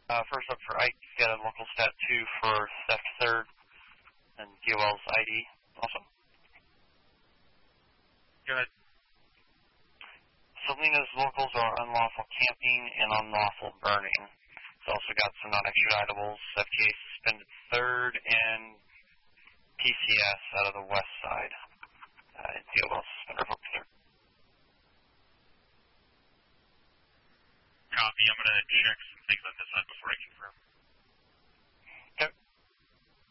First up for Ike, he's got a local stat 2 for theft third, and DOL's ID also. Good. Selena's locals are unlawful camping and unlawful burning. He's also got some non-extraditables, FTA suspended third, and PCS out of the west side. DOL suspended for third. Copy. I'm going to check some things on this side before I confirm.